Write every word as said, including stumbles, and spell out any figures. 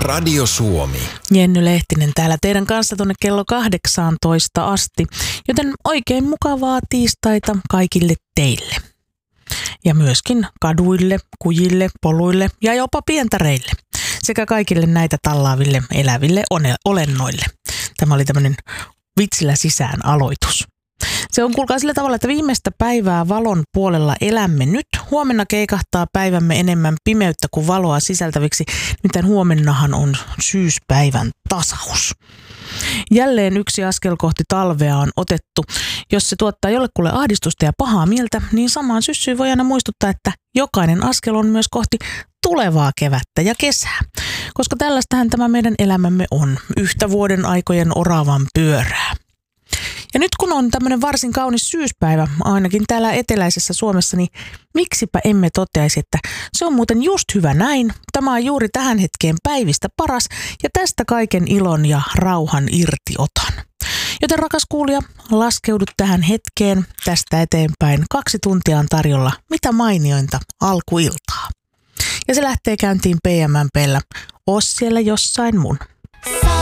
Radio Suomi. Jenny Lehtinen täällä teidän kanssa tuonne kello kahdeksantoista asti, joten oikein mukavaa tiistaita kaikille teille. Ja myöskin kaduille, kujille, poluille ja jopa pientareille sekä kaikille näitä tallaaville eläville olennoille. Tämä oli tämmöinen vitsillä sisään aloitus. Se on kuulkaa sillä tavalla, että viimeistä päivää valon puolella elämme nyt. Huomenna keikahtaa päivämme enemmän pimeyttä kuin valoa sisältäviksi. Nimittäin huomennahan on syyspäivän tasaus. Jälleen yksi askel kohti talvea on otettu. Jos se tuottaa jollekulle ahdistusta ja pahaa mieltä, niin samaan syssyyn voi aina muistuttaa, että jokainen askel on myös kohti tulevaa kevättä ja kesää. Koska tällaistähän tämä meidän elämämme on. Yhtä vuoden aikojen oravan pyörää. Ja nyt kun on tämmöinen varsin kaunis syyspäivä, ainakin täällä eteläisessä Suomessa, niin miksipä emme toteaisi, että se on muuten just hyvä näin. Tämä on juuri tähän hetkeen päivistä paras ja tästä kaiken ilon ja rauhan irti otan. Joten rakas kuulija, laskeudut tähän hetkeen tästä eteenpäin. Kaksi tuntia on tarjolla mitä mainiointa alkuiltaa. Ja se lähtee käyntiin P M M P:llä. Oos siellä jossain mun.